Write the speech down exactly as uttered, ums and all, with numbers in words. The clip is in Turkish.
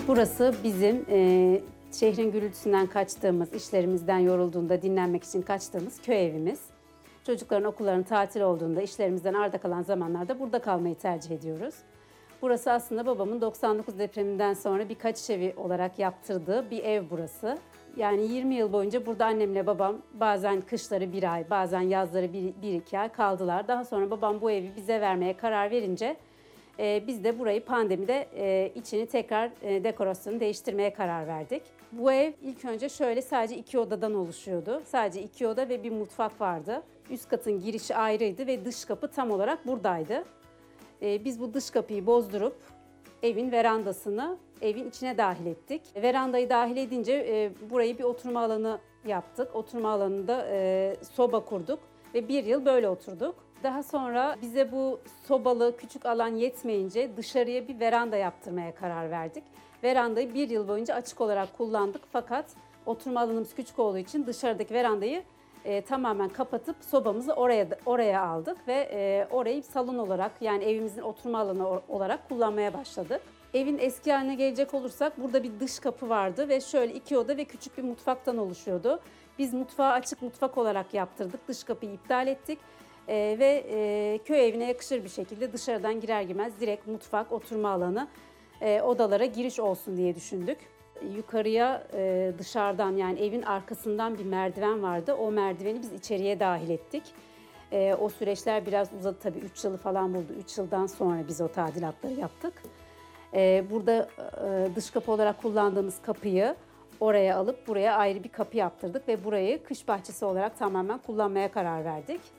Burası bizim e, şehrin gürültüsünden kaçtığımız, işlerimizden yorulduğunda dinlenmek için kaçtığımız köy evimiz. Çocukların okulların tatil olduğunda, işlerimizden arda kalan zamanlarda burada kalmayı tercih ediyoruz. Burası aslında babamın doksan dokuz depreminden sonra bir kaçış evi olarak yaptırdığı bir ev burası. Yani yirmi yıl boyunca burada annemle babam bazen kışları bir ay, bazen yazları bir, bir iki ay kaldılar. Daha sonra babam bu evi bize vermeye karar verince e, biz de burayı pandemide e, içini tekrar e, dekorasyonu değiştirmeye karar verdik. Bu ev ilk önce şöyle sadece iki odadan oluşuyordu. Sadece iki oda ve bir mutfak vardı. Üst katın girişi ayrıydı ve dış kapı tam olarak buradaydı. E, biz bu dış kapıyı bozdurup evin verandasını evin içine dahil ettik. Verandayı dahil edince e, burayı bir oturma alanı yaptık. Oturma alanında e, soba kurduk ve bir yıl böyle oturduk. Daha sonra bize bu sobalı küçük alan yetmeyince dışarıya bir veranda yaptırmaya karar verdik. Verandayı bir yıl boyunca açık olarak kullandık fakat oturma alanımız küçük olduğu için dışarıdaki verandayı e, tamamen kapatıp sobamızı oraya oraya aldık ve e, orayı salon olarak yani evimizin oturma alanı olarak kullanmaya başladık. Evin eski haline gelecek olursak burada bir dış kapı vardı ve şöyle iki oda ve küçük bir mutfaktan oluşuyordu. Biz mutfağı açık mutfak olarak yaptırdık, dış kapıyı iptal ettik e, ve e, köy evine yakışır bir şekilde dışarıdan girer girmez direkt mutfak, oturma alanı, e, odalara giriş olsun diye düşündük. Yukarıya e, dışarıdan yani evin arkasından bir merdiven vardı. O merdiveni biz içeriye dahil ettik. E, o süreçler biraz uzadı tabii üç yılı falan buldu. üç yıldan sonra biz o tadilatları yaptık. E, burada e, dış kapı olarak kullandığımız kapıyı oraya alıp buraya ayrı bir kapı yaptırdık ve burayı kış bahçesi olarak tamamen kullanmaya karar verdik.